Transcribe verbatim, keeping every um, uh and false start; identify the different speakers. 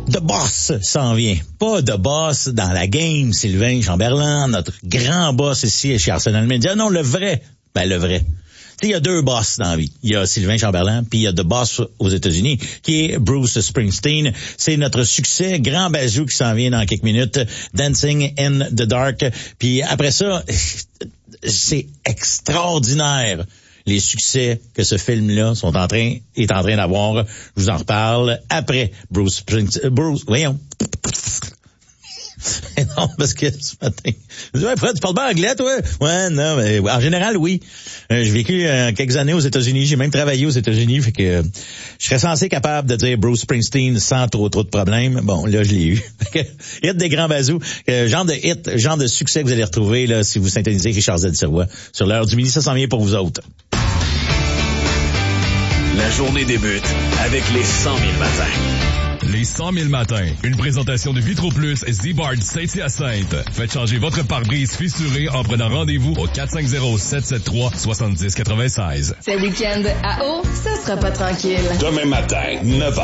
Speaker 1: The Boss s'en vient. Pas The Boss dans la game, Sylvain Chamberlain, notre grand boss ici chez Arsenal Media. Non, le vrai. Ben, le vrai. Il y a deux boss dans la vie. Il y a Sylvain Chamberlain, puis il y a The Boss aux États-Unis, qui est Bruce Springsteen. C'est notre succès, grand bazou qui s'en vient dans quelques minutes, Dancing in the Dark. Puis après ça, c'est extraordinaire les succès que ce film-là sont en train est en train d'avoir. Je vous en reparle après Bruce Springsteen. Bruce, voyons. Non, parce que ce matin... Ouais, Fred, tu parles bien anglais, toi? Ouais, non, mais en général, oui. Euh, j'ai vécu euh, quelques années aux États-Unis. J'ai même travaillé aux États-Unis, fait que euh, je serais censé capable de dire Bruce Springsteen sans trop trop de problèmes. Bon, là, je l'ai eu. Hit des grands bazous. Euh, genre de hit, genre de succès que vous allez retrouver là si vous syntonisez Richard Z. Sirois sur l'heure du midi. Ça s'en vient pour vous autres.
Speaker 2: La journée débute avec les cent mille matins.
Speaker 3: Les cent mille matins. Une présentation de Vitro-Plus Z-Bard Saint-Hyacinthe. Faites changer votre pare-brise fissuré en prenant rendez-vous au quatre cinq zéro, sept sept trois, sept zéro neuf six.
Speaker 4: Ce week-end, à Eau, ça sera pas tranquille.
Speaker 2: Demain matin, neuf heures.